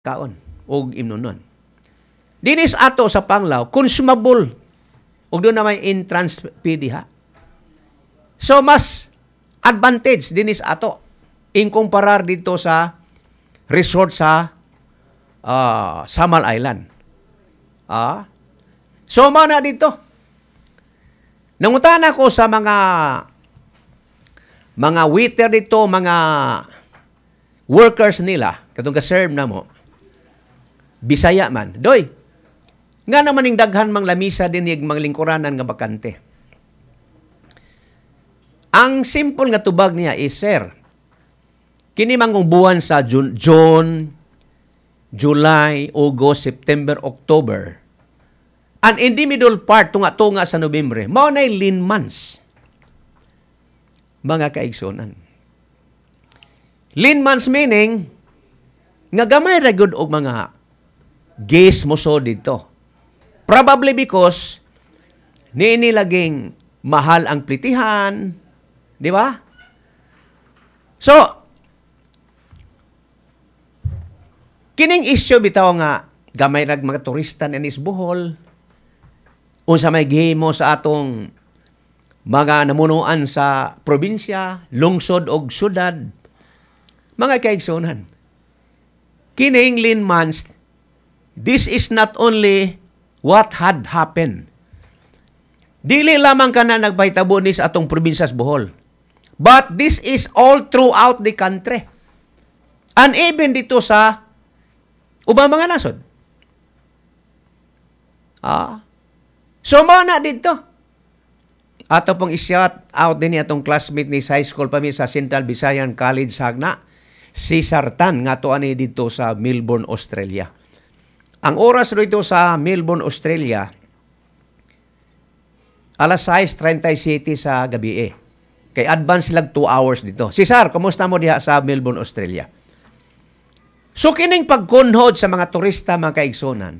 kaon og imnonon. Dinis ato sa Panglao, consumable. Ug doon na may entrance fee diha. So, mas advantage dinis ato inkumparar dito sa resort sa Samal Island. So, na dito. Nangutan ako sa mga waiter dito, mga workers nila, katong ka-serve na mo, Bisaya man. Doy, nga naman yung daghan mang lamisa din yung mga lingkuranan nga bakante. Ang simple nga tubag niya is, sir, kini mangong buwan sa June, July, August, September, October, and in the middle part, tunga-tunga sa Nobyembre, mao na lean months. Mga kaigsunan. Lean months meaning, nga gamay ra gud og mga gas mo so dito. Probably because niini laging mahal ang plitihan, di ba? So, kining issue bitaw nga gamay rag mga turista na nis Bohol, unsa may gihimo sa atong mga namunuan sa probinsya, lungsod og syudad, mga kaigsunan. Kining lean months, this is not only what had happened. Dili lamang ka na nagpahitabo ni sa atong probinsya sa Bohol. But this is all throughout the country. And even dito sa ubang mga nasod. So, na dito. Ato pong i-shout out din atong classmate ni high school pa mi sa Central Visayan College Sagna, si Sartan, nga to ani dito sa Melbourne, Australia. Ang oras dito sa Melbourne, Australia, alas 6:37 sa gabi. Kay advance silag 2 hours dito. Si Sar, kumusta mo diha sa Melbourne, Australia? So, kining pagkunhod sa mga turista, mga kaigsunan,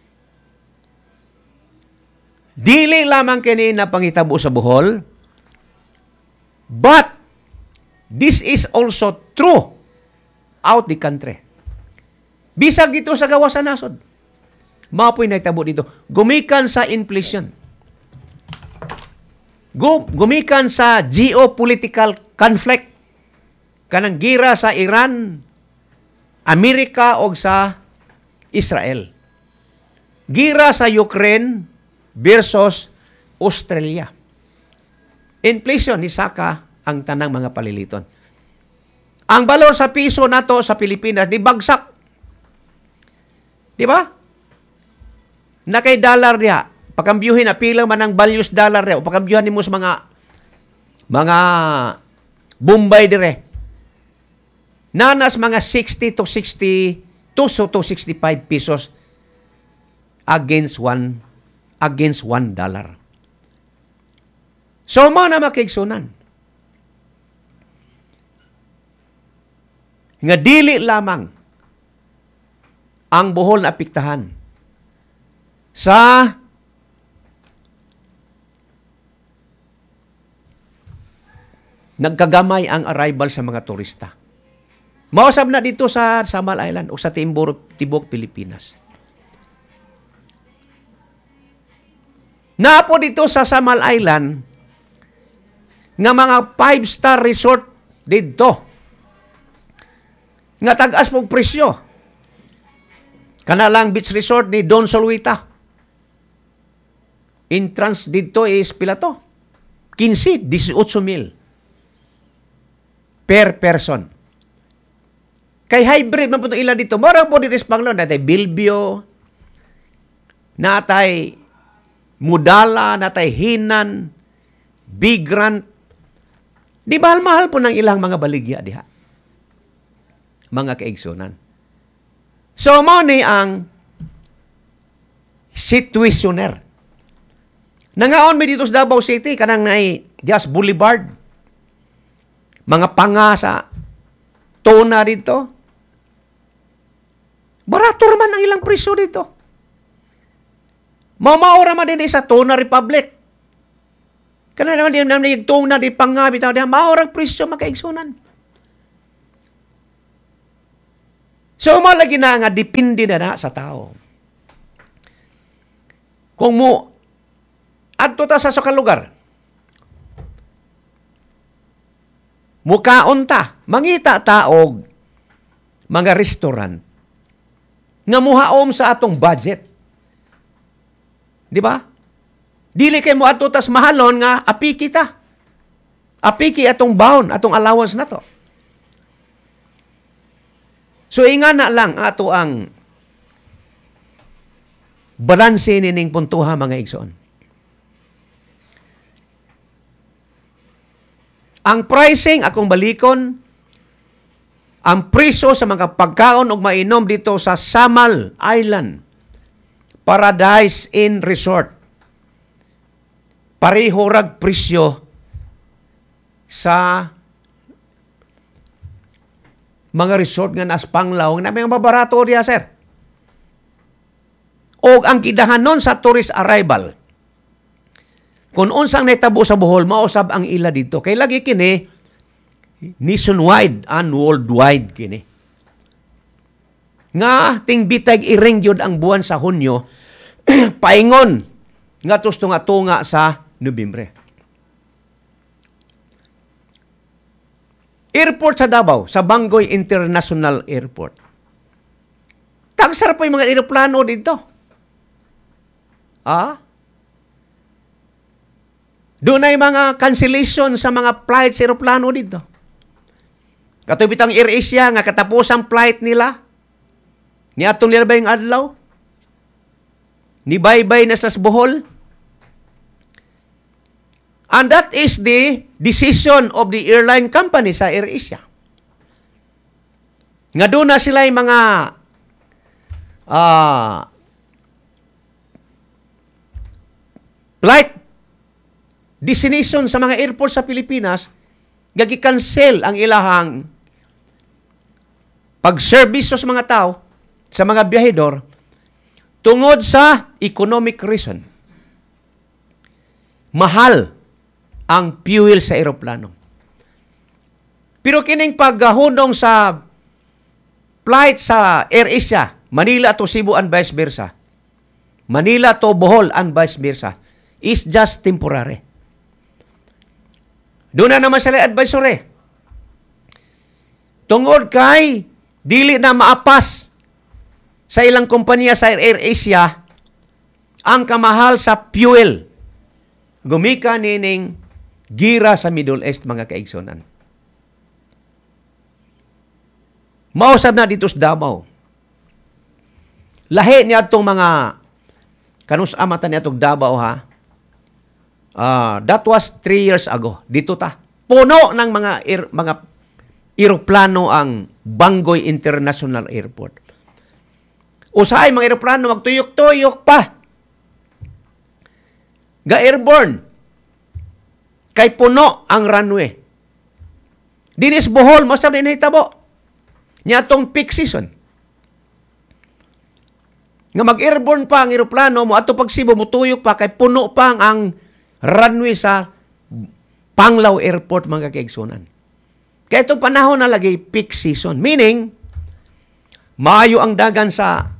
dili lamang kini na pangitabo sa Bohol, but this is also true out the country. Bisag dito sa gawas sa nasod. Mapoy na itabo dito. Gumikan sa inflation. Gumikan sa geopolitical conflict. Kanang gira sa Iran, Amerika o sa Israel. Gira sa Ukraine versus Australia. Inflation, isaka ang tanang mga paliliton. Ang balor sa piso nato sa Pilipinas, di bagsak. Di ba? Na kay dollar niya, pakambyuhin na pila man ang values dollar niya, o pakambyuhan ni mo sa mga Bombay dire. Nanas mga 60 to 62 to 65 pesos against $1. So, mo na makigsunan. Nga dili lamang ang Bohol na apektahan sa nagkagamay ang arrival sa mga turista. Mausab na dito sa Samal Island o sa Tibok, Pilipinas. Naapo dito sa Samal Island nga mga 5-star resort dito nga tag-as pong presyo. Kanalang beach resort ni Don Solwita. Entrance dito is pila to? 18 mil per person. Kay hybrid man po itong ilan dito. Marang po dito natay Bilbio, natay Mudala, natay Hinan, Bigrant. Di mahal-mahal po ng ilang mga baligya diha. Mga kaigsunan. So, mo ni ang situationer. Nangaon mi dito sa Davao City, kanang nay Dias Boulevard. Mga panga sa tona dito. Barato man ang ilang presyo dito. Mamaura man din sa Tona Republic. Kana naman din naman yung tona di panga bitaw diha maurang presyo makaigsunan. So, malagi na nga, depende na sa tao. Kung mo, adto ta sa sukal lugar, mukaon ta, mangita taog mga restaurant nga muhaom sa atong budget. Di ba? Dili kay mo adto tas mahalon nga api kita. Apiki atong baon, atong allowance na to. So, inga na lang ato ang balanse nining puntuha mga igsoon. Ang pricing, akong balikon, ang priso sa mga pagkaon o mainom dito sa Samal Island, Paradise Inn Resort, pareho rag presyo sa mga resort nga nas Panglao na may mabarato diya, sir. O ang kidahan nun sa tourist arrival, kung unsang naitabo sa Bohol, mausab ang ila dito. Kay lagi kini, nationwide and worldwide kini. Nga, ting bitag iring yun ang buwan sa Hunyo, paingon nga tos tunga sa Nobyembre. Airport sa Davao, sa Bangoy International Airport. Tagsar pa yung mga aeroplano dito. Doon ay mga cancellation sa mga flights sa aeroplano dito. Katubitang AirAsia nga katapusang flight nila, ni atong nilabay yung adlaw, ni baybay na sa Bohol. And that is the decision of the airline company sa AirAsia. Nga doon na sila yung mga flight destination sa mga airport sa Pilipinas, gagi-cancel ang ilahang pag-service sa mga tao, sa mga biyahedor, tungod sa economic reason. Mahal ang fuel sa aeroplano. Pero kining paghunong sa flight sa AirAsia, Manila to Cebu and vice versa, Manila to Bohol and vice versa, is just temporary. Doon na naman sila advisory. Tungod kay dili na maapas sa ilang kumpanya sa AirAsia ang kamahal sa fuel. Gumika nining gira sa Middle East, mga kaigsonan. Mausab na dito sa Davao. Lahi niya itong mga kanus-amatan niya itong Davao, ha? That was 3 years ago. Dito ta. Puno ng mga eroplano ang Bangoy International Airport. Usahay mga eroplano magtuyok-tuyok pa. Ga-airborne. Kay puno ang runway. Dinis Bohol, mas na hinahitabo. Niya tong peak season. Nga mag-airborne pa ang eroplano mo, ato pag Cebu, mutuyok pa, kay puno pa ang runway sa Panglao Airport, mga kaigsunan. Kaya itong panahon na lagi, peak season. Meaning, maayo ang dagan sa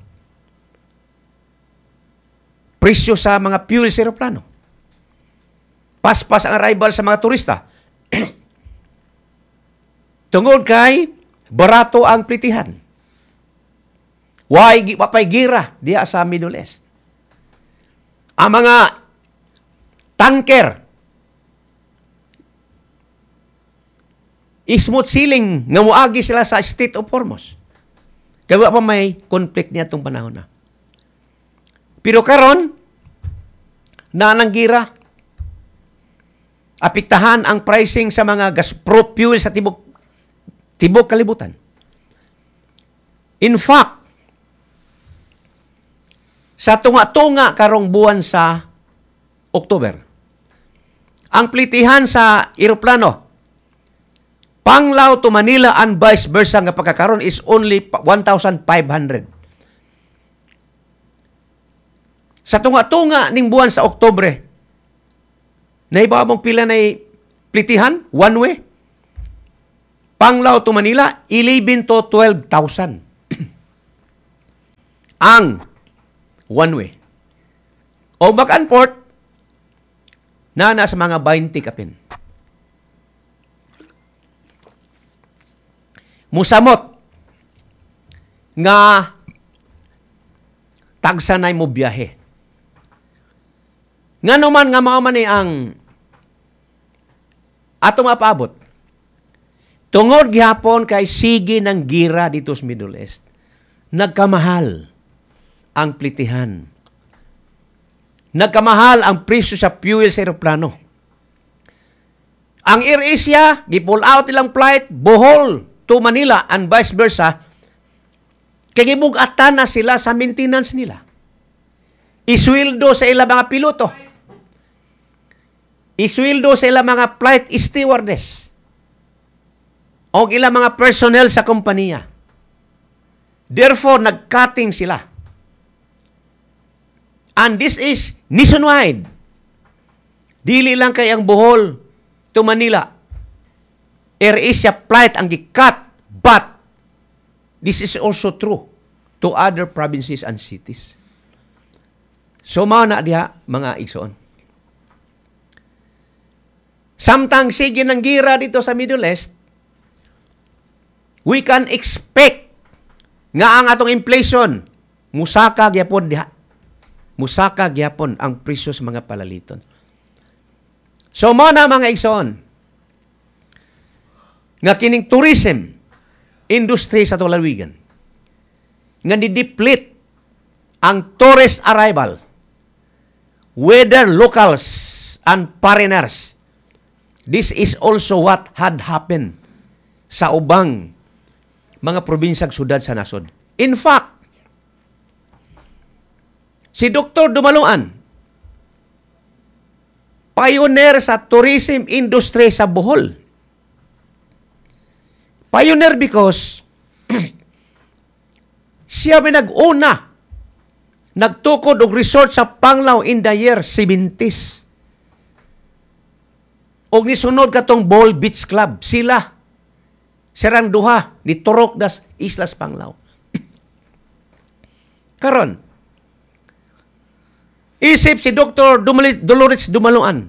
presyo sa mga fuel sa aeroplano. Paspas ang arrival sa mga turista. Tungod kay barato ang plitihan. Wapay gira diya sa Middle East. Ang mga tanker, smooth sailing nga muagi sila sa Strait of Hormuz. Kaya pa may conflict niya itong panahon na. Pero karon na nang gira, apektahan ang pricing sa mga gas fuel sa tibok kalibutan. In fact, sa tunga-tunga karong buwan sa October, ang plitihan sa eroplano Panglao to Manila and vice versa nga pagkakaroon is only 1,500. Sa tunga-tunga ning buwan sa Oktubre, naibaw mong pila na plitihan, one way. Panglao to Manila, 11 to 12,000. ang one way. O back and forth, na nasa mga 20 kapin. Musamot nga tagsanay mo biyahe. Nga naman nga mga mani ang ato mapaabot. Tungod gihapon kay sige ng gira dito sa Middle East. Nagkamahal ang plitihan. Nagkamahal ang presyo sa fuel sa aeroplano. Ang AirAsia, gi-pull out ilang flight, Bohol to Manila and vice versa, kaya gibugatan na sila sa maintenance nila. Isweldo sa ilang mga piloto. Isweldo sa ilang mga flight stewardess. O ilang mga personnel sa kompanya. Therefore, nag-cutting sila. And this is nationwide. Dili lang kay ang Bohol to Manila. AirAsia flight ang gikat, but this is also true to other provinces and cities. So, mao na diha, mga igsoon. Samtang sige ng gira dito sa Middle East, we can expect nga ang atong inflation, musaka gyapon diha. Musaka gyapon ang presyo sa mga palaliton. So, mao na mga igsoon, nga kining tourism industry sa Tulawigan, nga ni-deplete ang tourist arrival, whether locals and foreigners. This is also what had happened sa ubang mga probinsyang syudad sa nasod. In fact, si Dr. Dumaluan, pioneer sa tourism industry sa Bohol. Pioneer because siya may nag-una, nagtukod og resort sa Panglao in the year 70s. Og nisunod katong Bohol Beach Club, sila sarang duha ni Turok das Islas Panglao. Karon, isip si Dr. Dolores Dumaluan,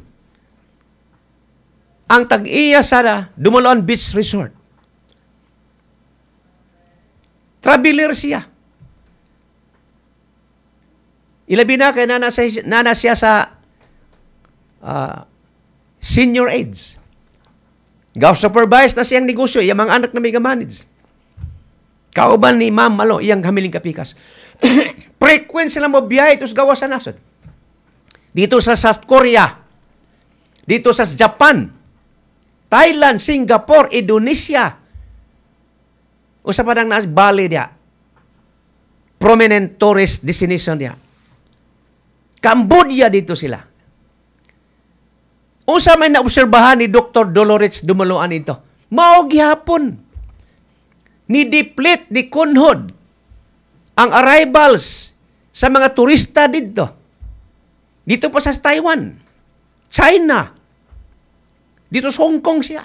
ang tag-iya sa Dumaluan Beach Resort. Traveler siya. Ilabi na kay nana siya sa senior age. Gaw-supervise na siyang negosyo, iyang mga anak na may gamanage. Kauban ni Ma'am Malo, iyang hamiling kapikas. Frequent sila mo biyahe ito sa gawa sa nasod. Dito sa South Korea, dito sa Japan, Thailand, Singapore, Indonesia, usa pa nang nas Bali dia. Prominent tourist destination dia. Cambodia dito sila. Usa may naobserbahan ni Dr. Dolores Dumaluan ito. Mao gihapon. Ni deplete ni kunhod ang arrivals sa mga turista dito. Dito pa sa Taiwan, China, dito sa Hong Kong siya.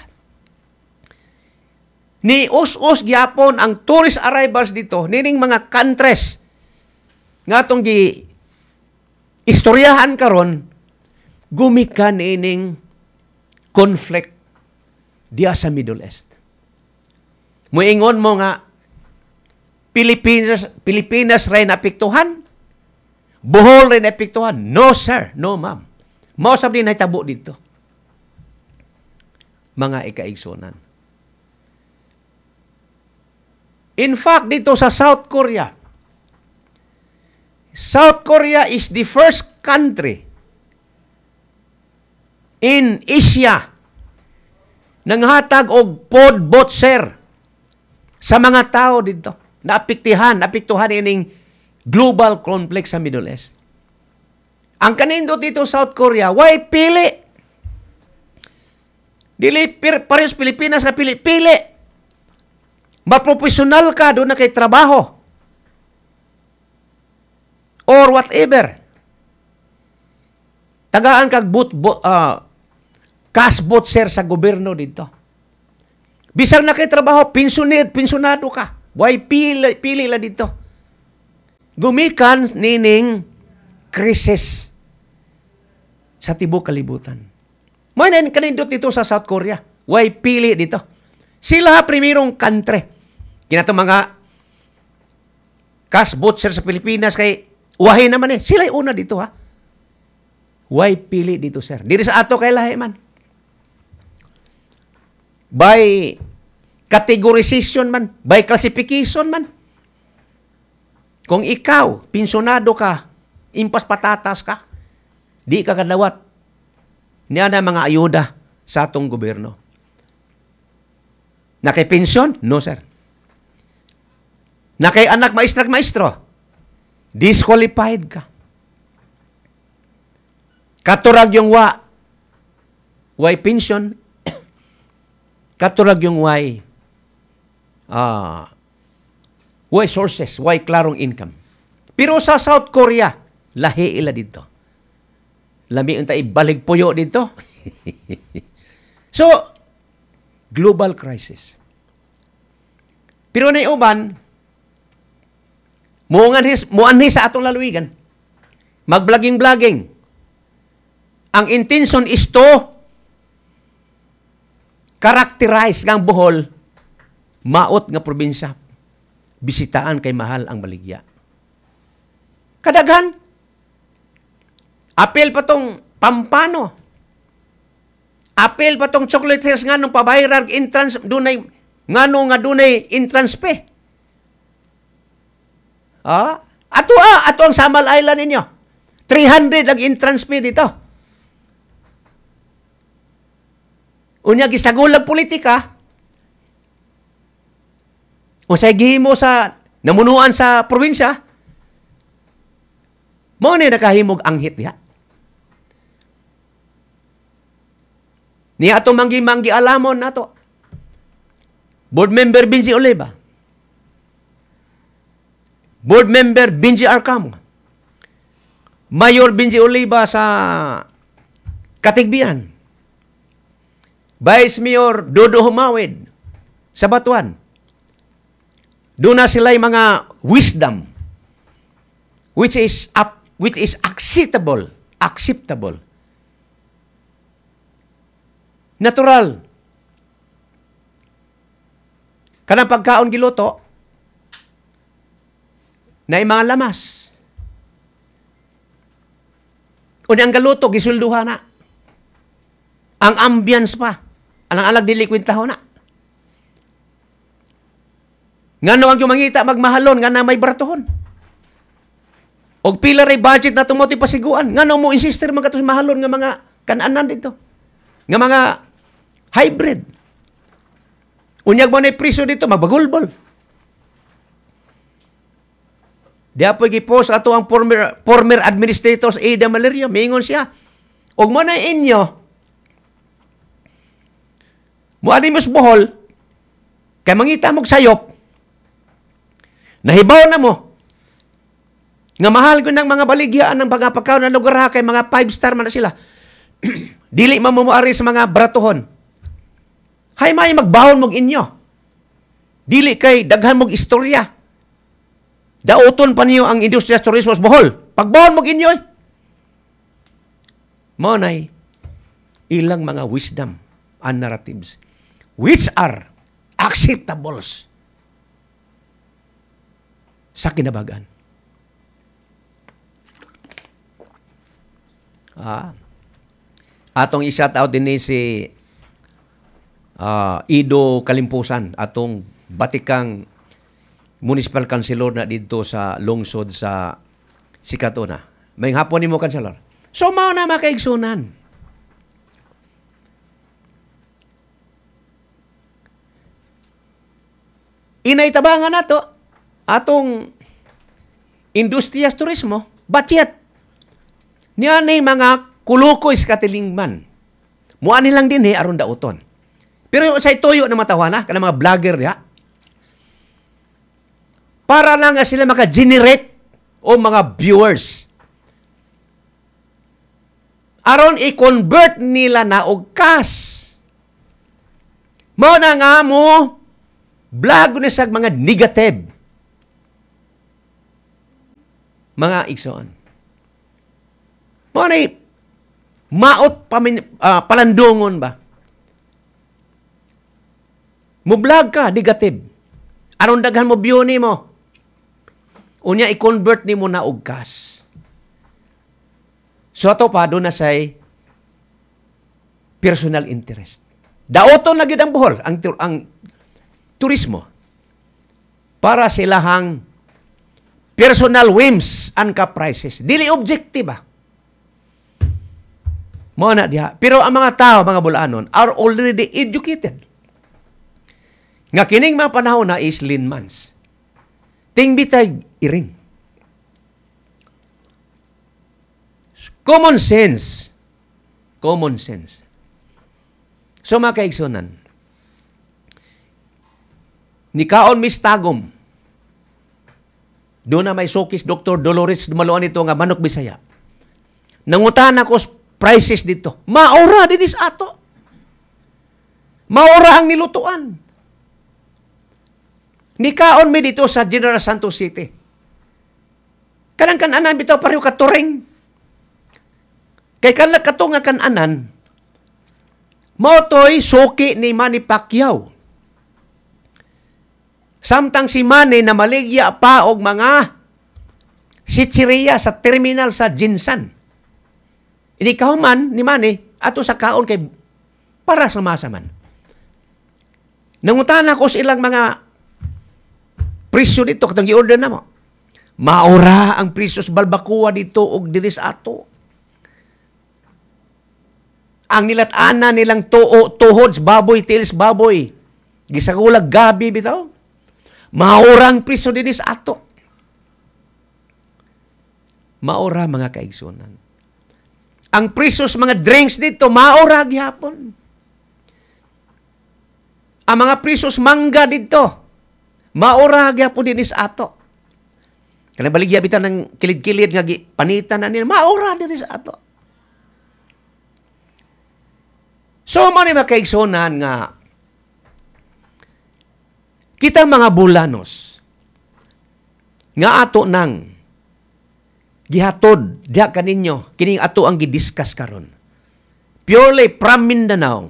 Ni us-us gyapon ang tourist arrivals dito, nining mga countries nga atong gi istoryahan karon, gumikan ining conflict diya sa Middle East. Muingon mo nga Pilipinas ray napiktuhan, Bohol ray napiktuhan. No sir, no ma'am. Mao sabdi nahitabo dito. Mga ikaigsunan. In fact, dito sa South Korea is the first country in Asia nanghatag og pod voucher sa mga tao dito. Naapektuhan ining global conflict sa Middle East. Ang kanindot dito South Korea, why pili? Dili pares Pilipinas ka pili. Maprofesional ka, doon na kay trabaho. Or whatever. Tagaan kag cash voucher sa gobyerno dito. Bisang na kay trabaho, pensionado ka. Why pili la dito? gumikan nining krisis sa tibok kalibutan. May kanindot dito sa South Korea. Way pili dito. Sila primerong country. Kinato mga cash butcher sa Pilipinas kay uwahin naman eh. Sila una dito ha. Way pili dito sir. Diri sa ato kay lahi man. By categorization man, by classification man. Kung ikaw, pensionado ka, impas patatas ka, di ka kadawat. Niya na mga ayuda sa atong gobyerno. Nakay-pensyon? No, sir. Nakay-anak maestro? Disqualified ka. Katurag yung way pension, katurag yung way sources, way klarong income. Pero sa South Korea, lahi ila dito. Lami ang balig puyo dito. So, global crisis. Pero na uban, muanhi sa atong laluigan, mag-vlogging. Ang intention is to characterize ng Bohol, maot nga probinsya, bisitaan kay mahal ang baligya. Kadaghan, apel pa tong Pampano. Apel pa tong chocolate hills nga nung pabayrar entrance dunay dunay entrance pe. Ato ang Samal Island ninyo. 300 ang entrance fee dito. Unya gisagulag politika. O sa gihimo sa namunuan sa probinsya. Mao ni nakahimog anghit diha. Ni ato manggi alamon nato. Board member Benji Oliva. Board member Benji Arcamo. Mayor Benji Oliva sa Katigbian. Vice Mayor Dodo Humawid sa Batuan. Doon na sila'y mga wisdom which is acceptable. Natural. Kanang pagkaon giluto, na mga lamas. O ang galuto, gisulduha na. Ang ambience pa. Alang-alag dilikwintaho na. Nga ang yung mangita magmahalon, nga na may baratuhon. Og pila ray budget na tumuti pasiguan. Nga mo insister magatos mahalon nga mga kananan dito. Nga mga hybrid. Unyag mo na priso dito, magbagulbol. Diya po gipost ato ang former administrators Ada Valerio. Mingon siya. Og mo na inyo, mo animos Bohol, kay mangita mong sayop, nahibaw na mo, nga mahal ko ng mga baligyaan ng pagkapakaw na lugar ha, kay mga 5-star man na sila. Dili mamumuari sa mga bratuhon. Hay may magbawon mong inyo. Dili kay daghan mong istorya. Dauton pa niyo ang industriya turismo sa Bohol. Pagbawon mong inyo. Monay, ilang mga wisdom and narratives which are acceptables sa kinabagan. Atong i-shout out din si Ido Kalimpusan, atong batikang municipal councilor na dito sa lungsod sa Sikatona. May hapon ni mo, councilor. So, mao na makaigsunan. Inaitabangan na to, atong industriya sa turismo, budget. Niya na mga kulukoy sa katilingman. Muani lang din aron dauton. Pero sa ituyo na matawana, kana mga vlogger ya, para lang nga sila maka-generate o mga viewers. Aron i-convert nila na og cash. Mao na nga mo, vlog na sa mga negative. mga igsoon. Mo maot palandungon ba? Mublag ka, negative. Aron daghan mo biyoni mo. Unya i-convert ni mo na og cash. So ato pa doon na say personal interest. Daoton na gyud ang buhol, ang turismo. Para silahang personal whims and caprices. Dili objective ba? Mo na diha. Pero ang mga tao, mga bulanon, are already educated. Nga kining mga panahon na is linmans. Tingbitay iring. Common sense. Common sense. So mga kaigsunan, nikaon mistagom. Doon na may sukis Dr. Dolores dumaluan ito nga Manok Bisaya. Nangutan ako prices dito. Maura din is ato. Maura ang nilutuan. Nikaon mi dito sa General Santos City. Kanang kananan bitaw pareho katuring. Kay kanang katunga kananan, mautoy suki ni Manny Pacquiao. Samtang si Manny na maligya pa og mga sitsiriya sa terminal sa Jinsan. Ini kauman ni Manny ato sa kaon kay para sa masaman. Nangutana ko sa ilang mga presyo dito katong i-order na mo. Maura ang presyo sa balbacoa dito og diri sa ato. Ang nilat-ana nilang tuhods baboy, tilis baboy. Gisagulag gabi bitaw. Maura ang presyo din sa ato. Maura mga kaigsunan. Ang presyo sa mga drinks dito, maura gihapon. Ang mga presyo sa mangga dito, maura gihapon din sa ato. Kaya baligya bitaw ng kilid-kilid nga panitan na nila, maura din sa ato. So, man mga kaigsunan nga, kita mga bulanos, nga ato nang gihatod diha kaninyo, kining ato ang gidiscuss karon. Purely from Mindanao,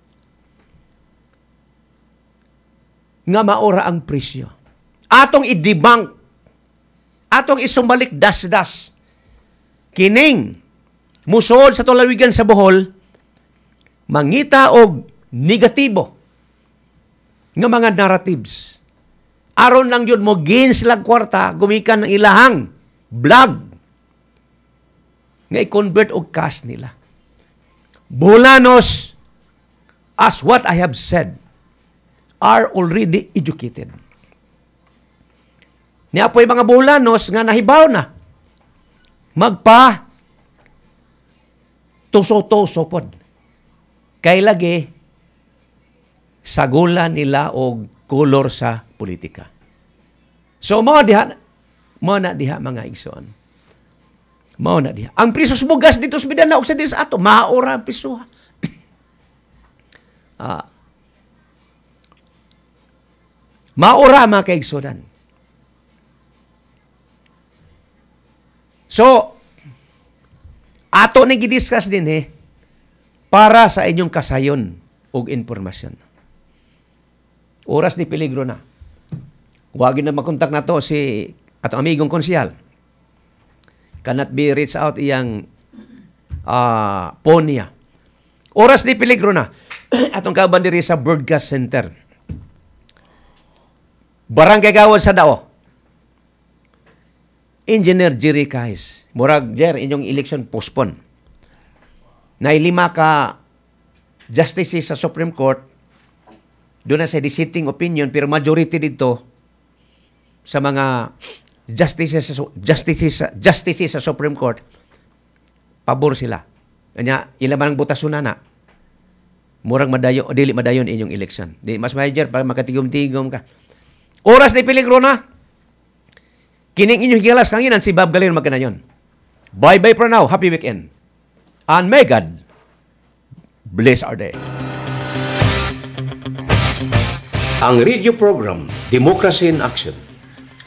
nga maura ang presyo. Atong i-debunk, atong isumbalik das-das, kining musod sa tulawigan sa Bohol, mangita og negatibo nga mga narratives. Aron lang yun mo gain silang kwarta, gumikan ng ilahang vlog nga i-convert og cash nila. Bulanos, as what I have said, are already educated. Niya po'y mga Bulanos nga nahibaw na magpa tuso-tuso pod. Kay lagi sagula nila og kolor sa politika. So mao na diha mga igsoon. Mao na diha. Ang priso sa bugas dito sa Mindanao ug sa dis ato maura ang priso. Maura mga kaigsunan. So ato ni gidiscuss din para sa inyong kasayon ug impormasyon. Oras ni peligro na. Huwag na makontak na to si atong amigong konsyal. Cannot be reached out iyang phone niya. Oras ni peligro na. Atong kauban diri sa Broadcast Center. Barangay Gawad sa Dao. Engineer Jerry Kahis. Murag, Jer, inyong election postpone. Nailima ka justices sa Supreme Court, doon na sa dissenting opinion, pero majority dito sa mga justices sa Supreme Court, pabor sila. Kanya, ilaman ang butasun na. Murang madayon, o dili madayon inyong election. Di, mas major, para makatigom-tigom ka. Oras ni peligro na. Kining inyong higalas kanginan, si Bob Galero magkanayon. Bye-bye for now. Happy weekend. And may God bless our day. Ang radio program, Democracy in Action,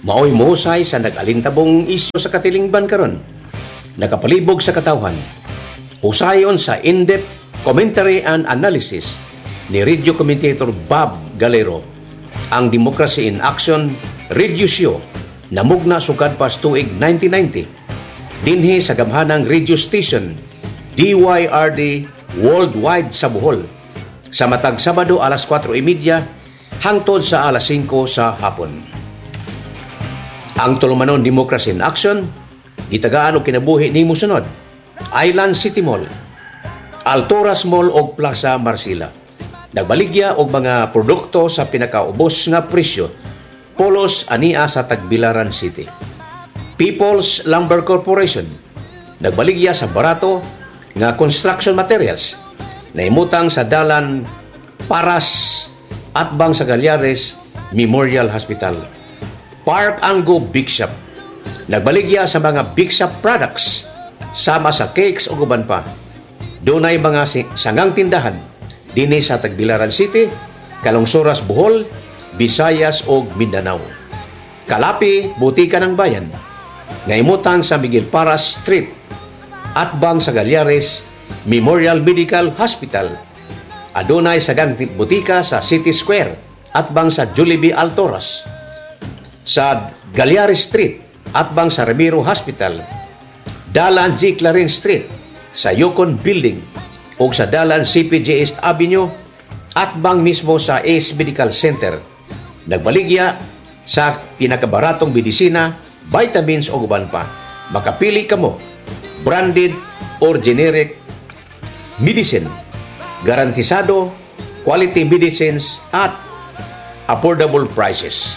Mao'y mohusay sa nag-alintabong isyu sa katilingban karon. Nakapalibog sa katawhan. Husayon sa in-depth commentary and analysis ni radio commentator Bob Galero, ang Democracy in Action Radio Show na mugna sukad pas tuig 1990 dinhi sa gamhanang radio station DYRD worldwide sa Bohol sa matag Sabado alas 4:30 hangtod sa alas 5 sa hapon. Ang tulumanon Democracy in Action gitagaan og kinabuhi nimo sunod: Island City Mall, Altoras Mall ug Plaza Marcila. Nagbaligya og mga produkto sa pinakaubos nga presyo polos ania sa Tagbilaran City. People's Lumber Corporation nagbaligya sa barato nga construction materials na imutang sa dalan Paras atbang sa Galyares Memorial Hospital. Park Ango Big Shop nagbaligya sa mga Big Shop products sama sa cakes o guban pa. Dunay mga sangang tindahan dinhi sa Tagbilaran City, Kalungsoras, Bohol, Visayas ug Mindanao. Kalapi, butika ng bayan nga imutang sa Miguel Paras Street atbang sa Galyares Memorial Medical Hospital. Adunay sagang butika sa City Square atbang sa Jollibee Altoras. Sa Galyares Street atbang sa Ramiro Hospital. Dalan G. Clarin Street sa Yukon Building o sa dalan CPJ East Avenue atbang mismo sa Ace Medical Center. Nagbaligya sa pinakabaratong medisina, vitamins o guban pa. Makapili ka mo branded or generic medicine. Garantisado quality medicines at affordable prices.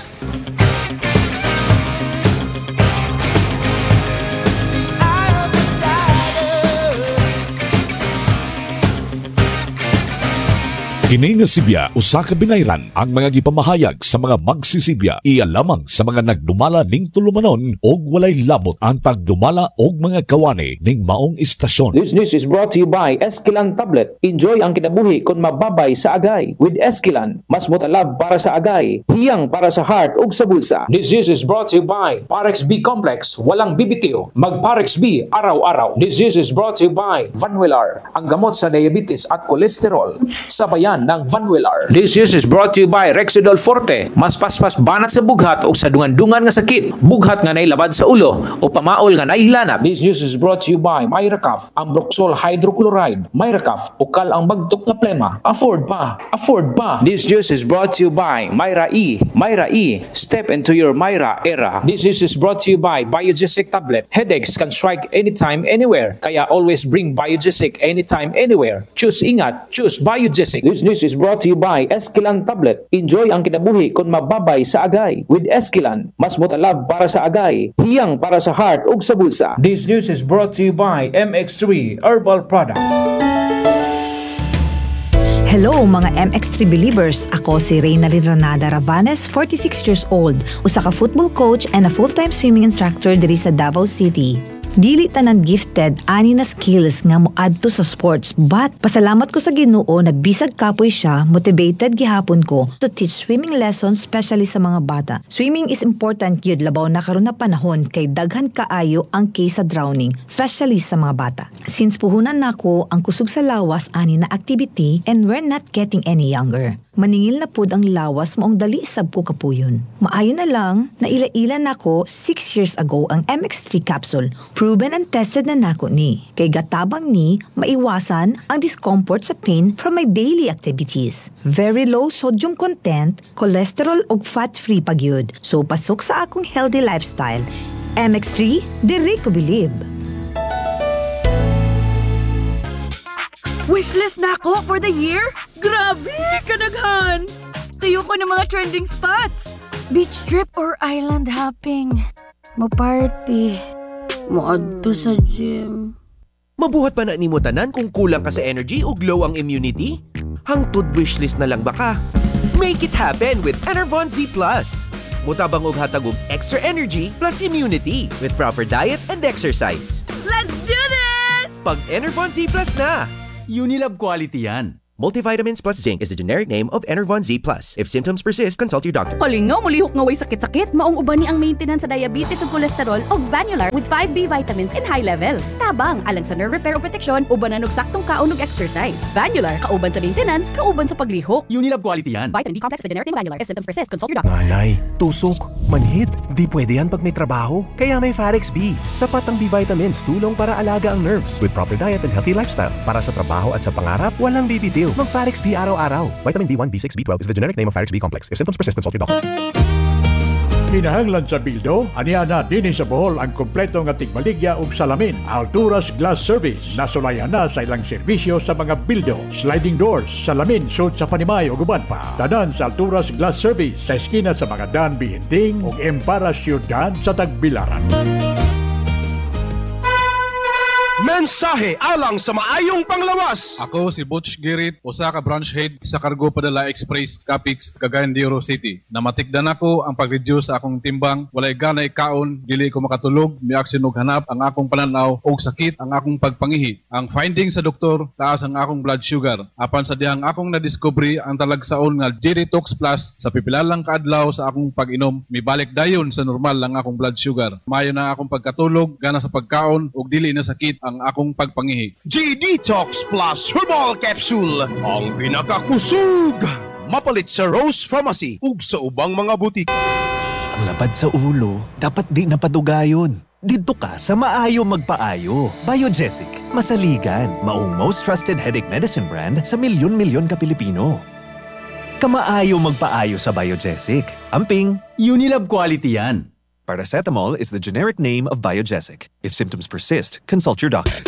Kini nga Sibya usa ka binayran ang mga gipamahayag sa mga magsisibya iya lamang sa mga nagdumala ning tulumanon og walay labot ang tagdumala og mga kawani ning maong istasyon. This news is brought to you by Esquilan Tablet. Enjoy ang kinabuhi kon mababay sa agay. With Esquilan, mas motalab para sa agay, hiyang para sa heart ug sa bulsa. This news is brought to you by Parex B Complex. Walang bibitiw, mag Parex B araw-araw. This news is brought to you by Vanwillar, ang gamot sa diabetes at kolesterol. Sabayan ng Vanwillar. This news is brought to you by Rexidol Forte. Mas paspas banat sa bughat o sa dungan-dungan nga sakit. Bughat nga nailabad sa ulo o pamaol nga naihilanap. This news is brought to you by Myracaf, ang Broxol Hydrochloride. Myracaf, ukal ang bagtok nga plema. Afford pa. Afford pa. This news is brought to you by Myra E. Myra E. Step into your Myra era. This news is brought to you by Biogesic Tablet. Headaches can strike anytime, anywhere. Kaya always bring Biogesic anytime, anywhere. Choose ingat. Choose Biogesic. This news is brought to you by Esquilan Tablet. Enjoy ang kinabuhi kon mababay sa agay. With Esquilan, mas motalab para sa agay, hiyang para sa heart ug sa bulsa. This news is brought to you by MX3 Herbal Products. Hello mga MX3 believers! Ako si Reynalyn Ranada Ravanes, 46 years old, usa ka football coach and a full-time swimming instructor diri sa Davao City. Dili tanan gifted ani na skills nga moadto sa sports, but pasalamat ko sa Ginoo na bisag kapoy siya, motivated gihapon ko to teach swimming lessons especially sa mga bata. Swimming is important gyud labaw na karon na panahon kay daghan kaayo ang case sa drowning, especially sa mga bata. Since puhunan nako ang kusog sa lawas ani na activity and we're not getting any younger. Maningil na pud ang lawas moong dali sab ko kapuyon. Maayo na lang na ila-ila nako 6 years ago ang MX3 capsule. Proven and tested na nako ni. Kay gatabang ni maiwasan ang discomfort sa pain from my daily activities. Very low sodium content, cholesterol ug fat-free pagyud. So pasok sa akong healthy lifestyle. MX3, diri ko believe. Wishlist na ako for the year? Grabe, kanaghan! Tayo ko ng mga trending spots. Beach trip or island hopping. Mo-party. Mo-adto sa gym. Mabuhat pa na nimo tanan kung kulang ka sa energy o glow ang immunity? Hangtod wishlist na lang baka? Make it happen with Enervon Z+. Mutabang og hatag og extra energy plus immunity with proper diet and exercise. Let's do this! Pag Enervon Z+ na! Unilab quality yan. Multivitamins plus zinc is the generic name of Enervon Z+. If symptoms persist, consult your doctor. Kalingaw, mulihok nga way sakit-sakit. Maong uban ni ang maintenance sa diabetes ug kolesterol og Vanular with 5B vitamins in high levels. Tabang, alang sa nerve repair o protection, ubanan og saktong kaon ug exercise. Vanular, kauban sa maintenance, kauban sa paglihok. Unilab quality yan. Vitamin B complex sa generic name Vanular. If symptoms persist, consult your doctor. Nanay, tusok, manhid, di pwede yan pag may trabaho. Kaya may Farex B. Sapat ang B vitamins, tulong para alaga ang nerves. With proper diet and healthy lifestyle. Para sa trabaho at sa pangarap, walang bibitiw. Mag Farex B araw-araw. Vitamin B1, B6, B12 is the generic name of Farex B complex. If symptoms persist, consult your doctor. Kinahanglan sa bildo, aniana din sa Bohol ang kompleto nga tigbaligya ug salamin. Alturas Glass Service. Nasulayan na sa ilang serbisyo sa mga bildo, sliding doors, salamin, sud sa Panimay ug uban pa. Tanan sa Alturas Glass Service sa eskina sa mga Dan Bihinting ug Empara Ciudad sa Tagbilaran. Mensahe alang sa maayong panglawas. Ako si Butch Girit, usa ka branch head sa Cargo Padala Express Capix, Cagayan de Oro City. Namatikdan ako ang pag-reduce sa akong timbang, walay ganay kaon, dili ko makatulog, miaksin og hanap ang akong pananaw og sakit ang akong pagpangihi. Ang finding sa doktor, taas ang akong blood sugar. Apan sa dihang akong nadiscovery ang talagsaon nga G-Detox Plus sa pipilalang kaadlaw sa akong pag-inom, mibalik dayon sa normal ang akong blood sugar. Mayo na akong pagkatulog, gana sa pagkaon ug dili na sakit ang akong pagpangihi. G-Detox Plus Herbal Capsule, ang pinakakusog. Mapalit sa Rose Pharmacy ug sa ubang mga butik. Ang labad sa ulo, dapat di napadugayon. Dito ka sa Maayo Magpaayo. Biogesic, masaligan, maong most trusted headache medicine brand sa milyon-milyon ka Pilipino. Kamaayo Magpaayo sa Biogesic. Amping, Unilab quality yan. Paracetamol is the generic name of Biogesic. If symptoms persist, consult your doctor.